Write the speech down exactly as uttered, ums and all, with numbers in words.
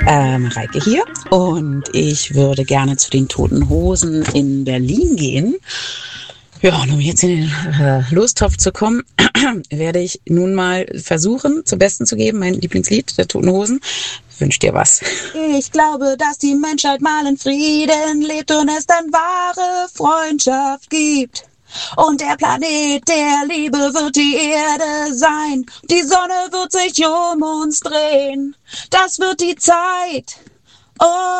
äh, Mareike hier und ich würde gerne zu den Toten Hosen in Berlin gehen. Ja, und um jetzt in den äh, Lostopf zu kommen, werde ich nun mal versuchen, zum Besten zu geben, mein Lieblingslied der Toten Hosen. Wünsch dir was. Ich glaube, dass die Menschheit mal in Frieden lebt und es dann wahre Freundschaft gibt. Und der Planet der Liebe wird die Erde sein. Die Sonne wird sich um uns drehen. Das wird die Zeit. Oh.